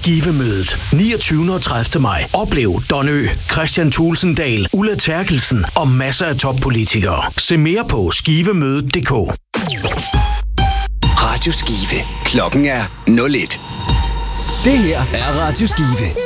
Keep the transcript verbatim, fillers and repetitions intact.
Skivemødet niogtyvende og tredivte maj. Oplev Don Ø, Christian Thulesen Dahl, Ulla Terkelsen og masser af toppolitikere. Se mere på skivemødet punktum d k. Radio Skive. Klokken er nul et. Det her er Radio Skive.